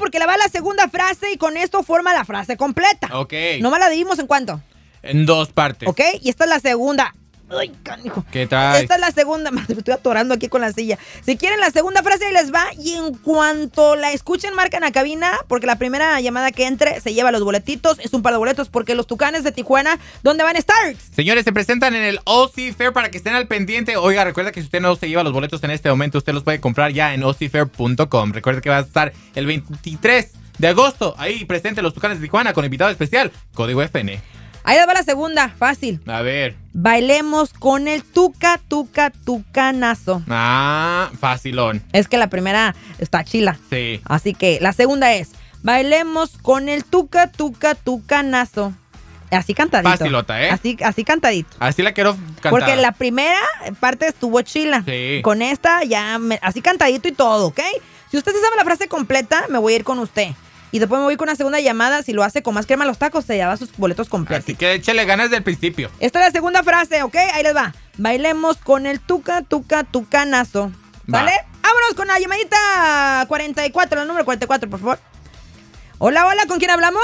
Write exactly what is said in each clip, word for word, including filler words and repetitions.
porque le va la segunda frase y con esto forma la frase completa. Ok. ¿Nomás la dividimos en cuánto? En dos partes. Ok, y esta es la segunda. Ay, canijo. ¿Qué trae? Esta es la segunda. Me estoy atorando aquí con la silla. Si quieren la segunda frase, ahí les va. Y en cuanto la escuchen, marcan a cabina, porque la primera llamada que entre se lleva los boletitos. Es un par de boletos porque los Tucanes de Tijuana, ¿dónde van a estar? Señores, se presentan en el O C Fair para que estén al pendiente. Oiga, recuerda que si usted no se lleva los boletos en este momento, usted los puede comprar ya en o c fair punto com. Recuerda que va a estar el veintitrés de agosto. Ahí presente los Tucanes de Tijuana con invitado especial, Código F N. Ahí les va la segunda, fácil. A ver. Bailemos con el tuca, tuca, tucanazo. Ah, facilón. Es que la primera está chila. Sí. Así que la segunda es, bailemos con el tuca, tuca, tucanazo. Así cantadito. Facilota, ¿eh? Así, así cantadito. Así la quiero cantar. Porque la primera parte estuvo chila. Sí. Con esta ya, me- así cantadito y todo, ¿ok? Si usted se sabe la frase completa, me voy a ir con usted. Y después me voy con una segunda llamada. Si lo hace con más crema a los tacos, se lleva sus boletos completos. Así que échale ganas del principio. Esta es la segunda frase, ¿ok? Ahí les va. Bailemos con el tuca, tuca, tucanazo. ¿Vale? Va. Vámonos con la llamadita cuarenta y cuatro, el número cuarenta y cuatro, por favor. Hola, hola, ¿con quién hablamos?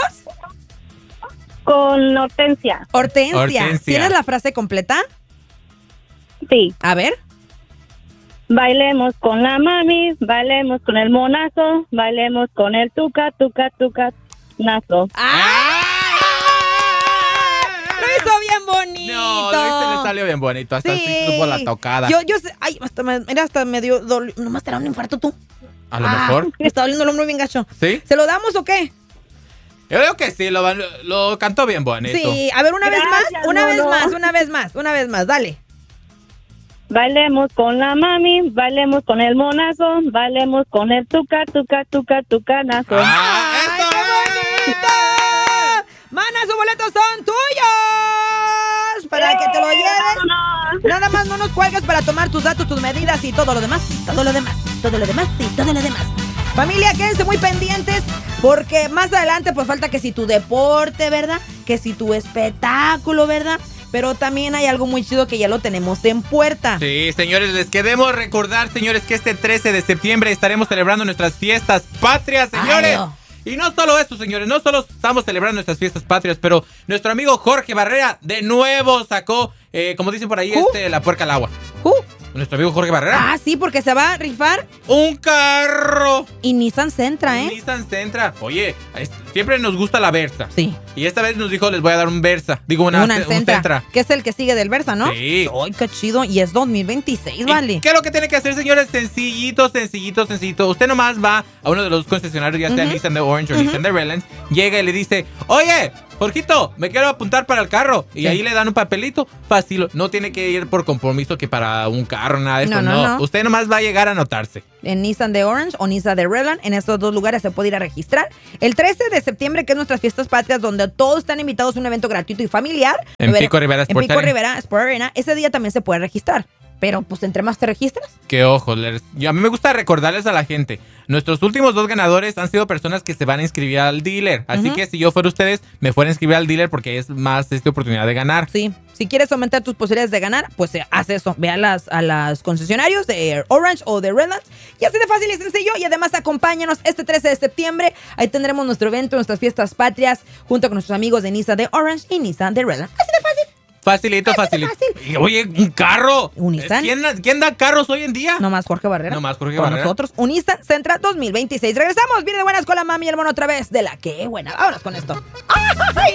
Con Hortensia. Hortensia. Hortensia. ¿Tienes la frase completa? Sí. A ver. Bailemos con la mami, bailemos con el monazo, bailemos con el tuca, tuca, tuca, nazo. ¡Ah! Lo hizo bien bonito. No, Luis se le salió bien bonito. Hasta Sí. sí supo la tocada. Yo, yo sé. Ay, hasta me, mira, hasta me dio. doli- Nomás te da un infarto tú. A lo Ah, mejor. Me está doliendo el hombro bien gacho. ¿Sí? ¿Se lo damos o qué? Yo creo que sí, lo, van- lo cantó bien bonito. Sí, a ver, una vez Gracias, más, una vez Mono. más, una vez más, una vez más, dale. Bailemos con la mami, bailemos con el monazo, bailemos con el tuca, tuca, tuca, tuca, nazo. Ah, ¡Ay, ¡eso qué es! bonito! ¡Mana, sus boletos son tuyos! Para que te lo lleves. ¡Vámonos! Nada más no nos cuelgues para tomar tus datos, tus medidas y todo lo demás, todo lo demás, todo lo demás, sí, todo lo demás. Familia, quédense muy pendientes porque más adelante pues falta que si tu deporte, ¿verdad? Que si tu espectáculo, ¿verdad? Pero también hay algo muy chido que ya lo tenemos en puerta. Sí, señores, les queremos recordar, señores, que este trece de septiembre estaremos celebrando nuestras fiestas patrias, señores. Ay, no. Y no solo eso, señores, no solo estamos celebrando nuestras fiestas patrias, pero nuestro amigo Jorge Barrera de nuevo sacó, eh, como dicen por ahí, ¿Who? este, la puerca al agua. Uh, Nuestro amigo Jorge Barrera. ah, sí, porque se va a rifar Un carro. y Nissan Sentra, ¿eh? Nissan Sentra. Oye, es- siempre nos gusta la Versa. Sí. Y esta vez nos dijo, les voy a dar un Versa. Digo, una, Una un Sentra, Sentra. que es el que sigue del Versa, ¿no? Sí. Ay, qué chido. Y es dos mil veintiséis, ¿Y vale. ¿Qué es lo que tiene que hacer, señores? Sencillito, sencillito, sencillito. Usted nomás va a uno de los concesionarios, ya sea Ujú. Nissan de Orange o Ujú. Nissan de Redlands, llega y le dice, oye, Jorgito, me quiero apuntar para el carro. Y Sí. ahí le dan un papelito fácil. No tiene que ir por compromiso que para un carro, nada de eso. No, No, no, no. Usted nomás va a llegar a anotarse. En Nissan de Orange o Nissan de Redland. En estos dos lugares se puede ir a registrar. El trece de septiembre, que es nuestras fiestas patrias, donde todos están invitados a un evento gratuito y familiar. En Ver- Pico Rivera En Sports Pico Arena. Rivera Sport Arena. Ese día también se puede registrar. Pero, pues, entre más te registras. Que ojo, les- yo- a mí me gusta recordarles a la gente, nuestros últimos dos ganadores han sido personas que se van a inscribir al dealer. Así Ujú. que si yo fuera ustedes, me fuera a inscribir al dealer porque es más esta oportunidad de ganar. Sí. Si quieres aumentar tus posibilidades de ganar, pues eh, haz eso. Ve a las, a las concesionarios de Orange o de Redland. Y así de fácil y sencillo. Y además acompáñanos este trece de septiembre. Ahí tendremos nuestro evento, nuestras fiestas patrias, junto con nuestros amigos de Nissan de Orange y Nissan de Redland. Así de fácil. Facilito, Así de facilito. fácil. Y, oye, un carro. ¿Un Nissan? ¿Quién, quién da carros hoy en día? No más Jorge Barrera. No más Jorge Con Barrera. nosotros, un Nissan Sentra dos mil veintiséis. Regresamos. Viene de buenas con la mami y el mono otra vez. De la que buena. Vámonos con esto. ¡Ay!